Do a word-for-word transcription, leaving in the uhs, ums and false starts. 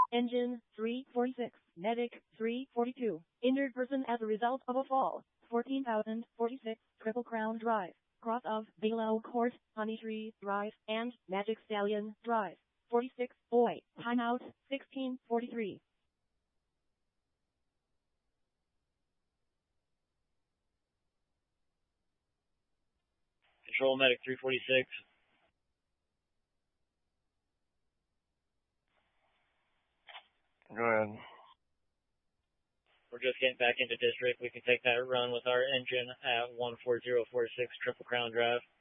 Engine three forty-six, medic three forty-two. Injured person as a result of a fall. fourteen thousand forty-six, Triple Crown Drive. Cross of Balo Court, Honey Tree Drive, and Magic Stallion Drive. forty-six, boy, timeout, sixteen forty-three. Control medic three forty-six. Go ahead. We're just getting back into district. We can take that run with our engine at one four zero four six Triple Crown Drive.